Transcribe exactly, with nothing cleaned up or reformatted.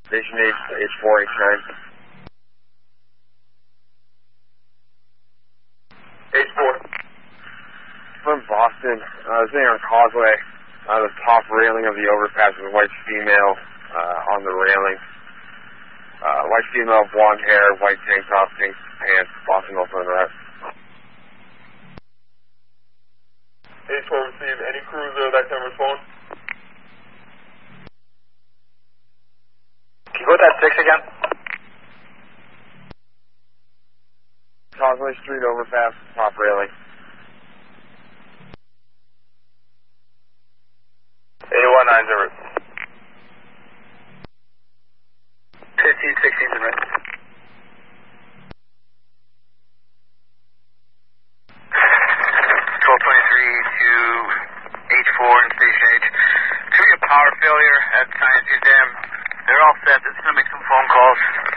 Station H, H four, H nine. H four. From Boston. Uh, I was there on Causeway. Uh, the top railing of the overpass was a white female uh, on the railing. Uh, white female, blonde hair, white tank top, pink pants, Boston Northern rest. H four received. Any cruiser that can respond? Can you go with that six again? Causeway Street overpass, top railing. A one nine zero. fifteen, sixteen to right. twelve twenty-three to H four and Station H. Could be a power failure at Science Museum. They're all set. Just going to make some phone calls.